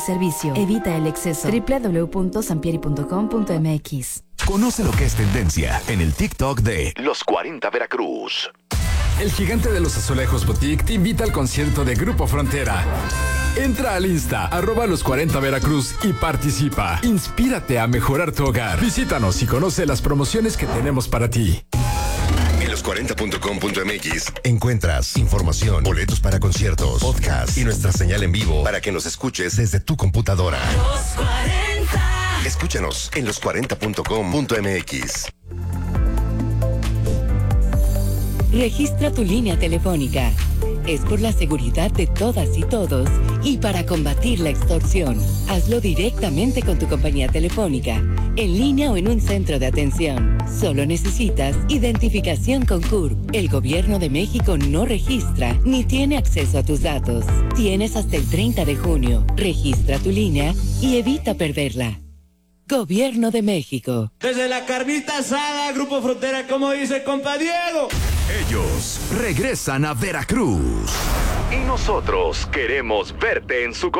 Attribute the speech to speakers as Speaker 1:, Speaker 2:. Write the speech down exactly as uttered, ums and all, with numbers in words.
Speaker 1: Servicio. Evita el exceso. doble u doble u doble u punto sampieri punto com punto m x.
Speaker 2: Conoce lo que es tendencia en el TikTok de Los cuarenta Veracruz.
Speaker 3: El gigante de los azulejos boutique te invita al concierto de Grupo Frontera. Entra al Insta, arroba los cuarenta Veracruz y participa. Inspírate a mejorar tu hogar. Visítanos y conoce las promociones que tenemos para ti.
Speaker 4: En los cuarenta punto com punto m x encuentras información, boletos para conciertos, podcast y nuestra señal en vivo para que nos escuches desde tu computadora.
Speaker 5: Los cuarenta.
Speaker 4: Escúchanos en los cuarenta punto com punto m x.
Speaker 6: Registra tu línea telefónica. Es por la seguridad de todas y todos y para combatir la extorsión. Hazlo directamente con tu compañía telefónica, en línea o en un centro de atención. Solo necesitas identificación con C U R P. El Gobierno de México no registra ni tiene acceso a tus datos. Tienes hasta el treinta de junio. Registra tu línea y evita perderla. Gobierno de México.
Speaker 7: Desde la carnita asada, Grupo Frontera, como dice compa Diego.
Speaker 2: Ellos regresan a Veracruz. Y nosotros queremos verte en su